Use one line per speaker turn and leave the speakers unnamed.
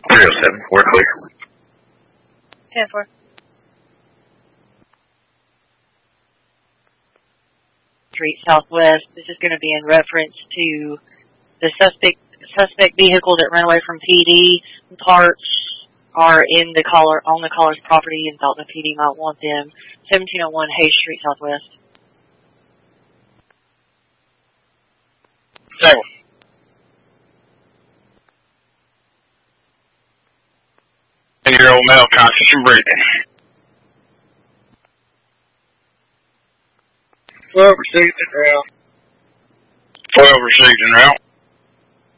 307, we're clear.
10-4. Street Southwest. This is going to be in reference to the suspect vehicle that ran away from PD. Parts are on the caller's property and thought the PD might want them. 1701 Hayes Street Southwest.
Second. Year-old male, conscious and breathing.
12 received en route.
12 received en route.